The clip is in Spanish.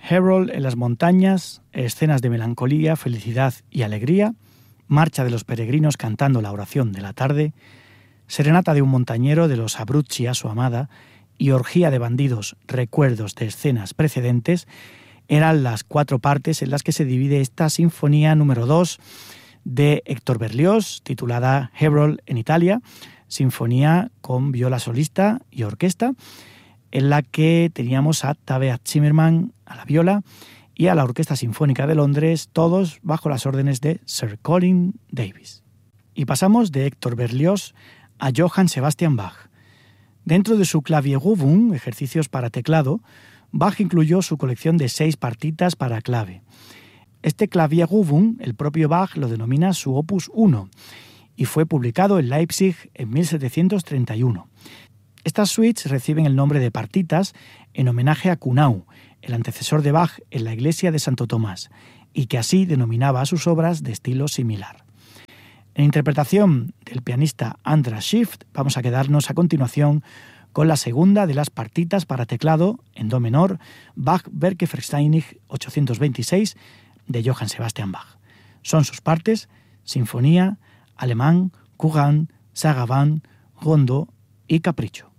Herold en las montañas, escenas de melancolía, felicidad y alegría, marcha de los peregrinos cantando la oración de la tarde, serenata de un montañero de los Abruzzi a su amada y orgía de bandidos, recuerdos de escenas precedentes, eran las 4 partes en las que se divide esta sinfonía número 2 de Héctor Berlioz, titulada Herold en Italia, sinfonía con viola solista y orquesta, en la que teníamos a Tabea Zimmerman a la viola y a la Orquesta Sinfónica de Londres, todos bajo las órdenes de Sir Colin Davis. Y pasamos de Héctor Berlioz a Johann Sebastian Bach. Dentro de su Klavierübung, ejercicios para teclado, Bach incluyó su colección de 6 partitas para clave. Este Klavierübung, el propio Bach lo denomina su Opus 1 y fue publicado en Leipzig en 1731. Estas suites reciben el nombre de partitas en homenaje a Kuhnau, el antecesor de Bach en la iglesia de Santo Tomás, y que así denominaba a sus obras de estilo similar. En interpretación del pianista Andras Schiff, vamos a quedarnos a continuación con la segunda de las partitas para teclado en do menor, Bach-Werke Versteinigt 826 de Johann Sebastian Bach. Son sus partes: sinfonía, alemán, courant, sarabande, rondo y capricho.